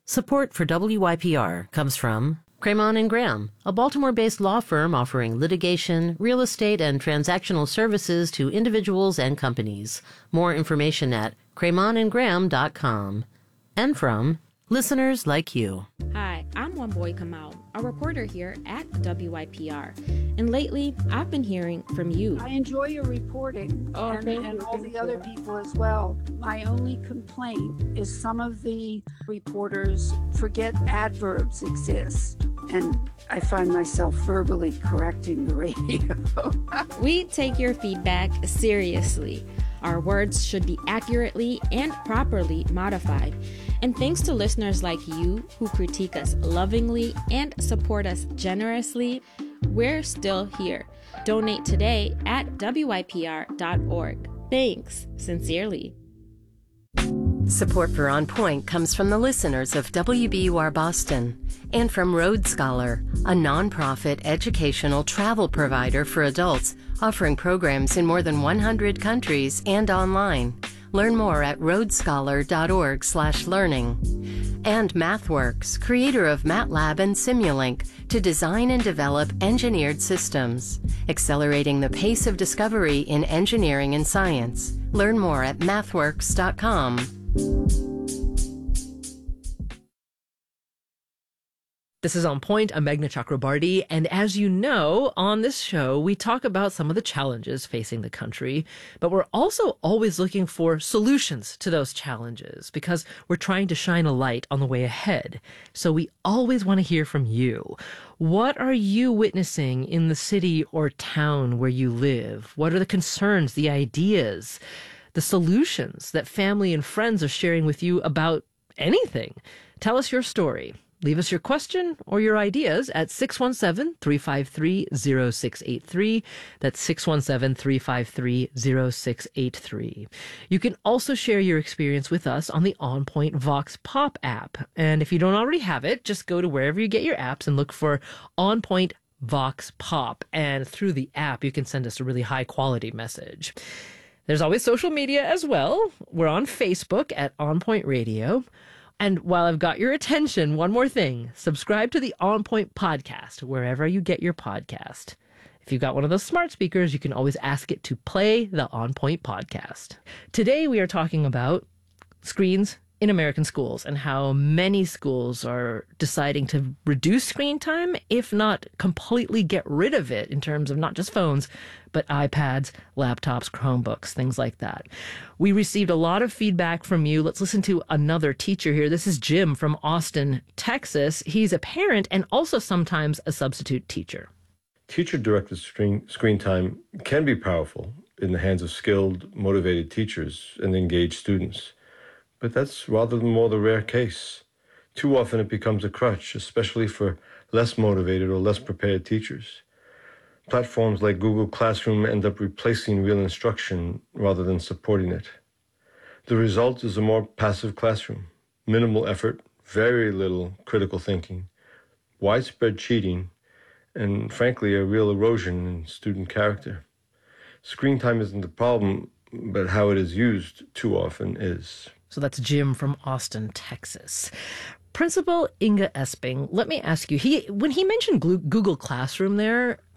Support for WYPR comes from Cremon and Graham, a Baltimore-based law firm offering litigation, real estate, and transactional services to individuals and companies. More information at CremonandGraham.com. And from listeners like you. Hi, I'm One Boy Kamau, a reporter here at WYPR. And lately, I've been hearing from you. I enjoy your reporting and all the other people as well. My only complaint is some of the reporters forget adverbs exist. And I find myself verbally correcting the radio. We take your feedback seriously. Our words should be accurately and properly modified. And thanks to listeners like you who critique us lovingly and support us generously, we're still here. Donate today at WYPR.org. Thanks, sincerely. Support for On Point comes from the listeners of WBUR Boston and from Road Scholar, a nonprofit educational travel provider for adults offering programs in more than 100 countries and online. Learn more at roadscholar.org/learning. And MathWorks, creator of MATLAB and Simulink, to design and develop engineered systems, accelerating the pace of discovery in engineering and science. Learn more at mathworks.com. This is On Point. I'm Meghna Chakrabarty, and as you know, on this show, we talk about some of the challenges facing the country, but we're also always looking for solutions to those challenges because we're trying to shine a light on the way ahead. So we always want to hear from you. What are you witnessing in the city or town where you live? What are the concerns, the ideas, the solutions that family and friends are sharing with you about anything? Tell us your story. Leave us your question or your ideas at 617-353-0683. That's 617-353-0683. You can also share your experience with us on the On Point Vox Pop app. And if you don't already have it, just go to wherever you get your apps and look for On Point Vox Pop. And through the app, you can send us a really high quality message. There's always social media as well. We're on Facebook at On Point Radio. And while I've got your attention, one more thing. Subscribe to the On Point podcast, wherever you get your podcast. If you've got one of those smart speakers, you can always ask it to play the On Point podcast. Today, we are talking about screens in American schools and how many schools are deciding to reduce screen time, if not completely get rid of it in terms of not just phones, but iPads, laptops, Chromebooks, things like that. We received a lot of feedback from you. Let's listen to another teacher here. This is Jim from Austin, Texas. He's a parent and also sometimes a substitute teacher. Teacher-directed screen time can be powerful in the hands of skilled, motivated teachers and engaged students. But that's rather more the rare case. Too often it becomes a crutch, especially for less motivated or less prepared teachers. Platforms like Google Classroom end up replacing real instruction rather than supporting it. The result is a more passive classroom, minimal effort, very little critical thinking, widespread cheating, and frankly, a real erosion in student character. Screen time isn't the problem, but how it is used too often is. So that's Jim from Austin, Texas. Principal Inga Esping, let me ask you, when he mentioned Google Classroom there,